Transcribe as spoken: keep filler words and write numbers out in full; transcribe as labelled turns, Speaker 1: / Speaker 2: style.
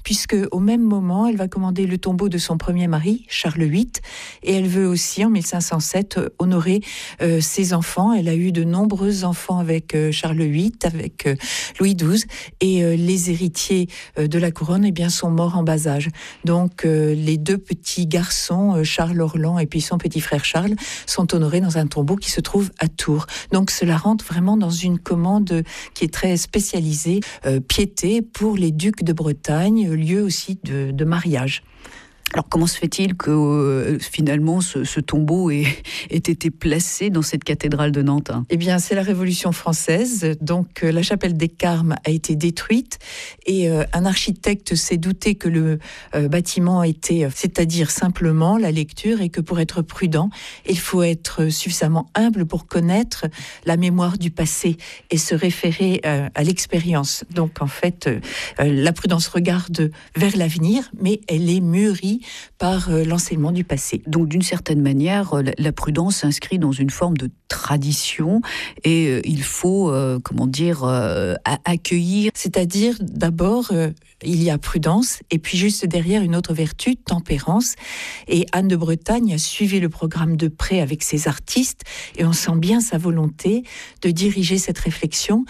Speaker 1: puisque au même moment, elle va commander le tombeau de son premier mari, Charles huit, et elle veut aussi, en mille cinq cent sept, honorer euh, ses enfants. Elle a eu de nombreux enfants avec euh, Charles huit, avec euh, Louis douze, et euh, les héritiers euh, de la couronne eh bien, sont morts en bas âge. Donc euh, les deux petits garçons, euh, Charles Orlan et puis son petit frère Charles, sont honorés dans un tombeau qui se trouve à Tours. Donc cela rentre vraiment dans une commande qui est très spécialisée, euh, piété pour les ducs de Bretagne, lieu aussi de, de mariage.
Speaker 2: Alors comment se fait-il que euh, finalement ce, ce tombeau ait, ait été placé dans cette cathédrale de Nantes?
Speaker 1: Eh bien, c'est la Révolution française. Donc, euh, la chapelle des Carmes a été détruite et euh, un architecte s'est douté que le euh, bâtiment était, c'est-à-dire simplement la lecture, et que pour être prudent, il faut être suffisamment humble pour connaître la mémoire du passé et se référer euh, à l'expérience. Donc, en fait, euh, la prudence regarde vers l'avenir, mais elle est mûrie par euh, l'enseignement du passé.
Speaker 2: Donc d'une certaine manière, la, la prudence s'inscrit dans une forme de tradition et euh, il faut, euh, comment dire, euh, accueillir.
Speaker 1: C'est-à-dire, d'abord, euh, il y a prudence, et puis juste derrière, une autre vertu, tempérance. Et Anne de Bretagne a suivi le programme de près avec ses artistes, et on sent bien sa volonté de diriger cette réflexion